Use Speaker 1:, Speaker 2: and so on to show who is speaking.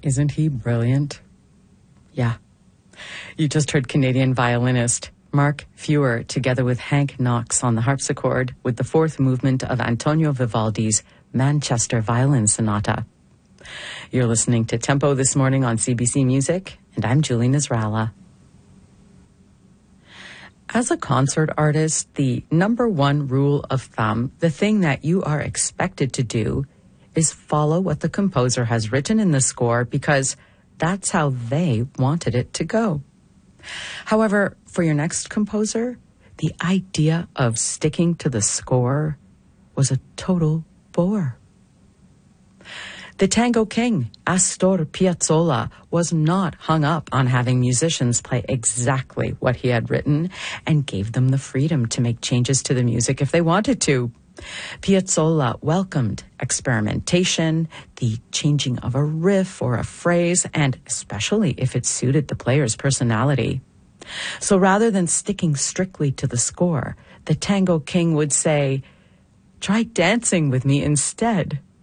Speaker 1: Isn't he brilliant? Yeah. You just heard Canadian violinist Mark Feuer together with Hank Knox on the harpsichord with the fourth movement of Antonio Vivaldi's Manchester Violin Sonata. You're listening to Tempo this morning on CBC Music, and I'm Julie Nasrallah. As a concert artist, the number one rule of thumb, the thing that you are expected to do, is follow what the composer has written in the score because that's how they wanted it to go. However, for your next composer, the idea of sticking to the score was a total bore. The tango king, Astor Piazzolla, was not hung up on having musicians play exactly what he had written and gave them the freedom to make changes to the music if they wanted to. Piazzolla welcomed experimentation, the changing of a riff or a phrase, and especially if it suited the player's personality. So rather than sticking strictly to the score, the tango king would say, "Try dancing with me instead,"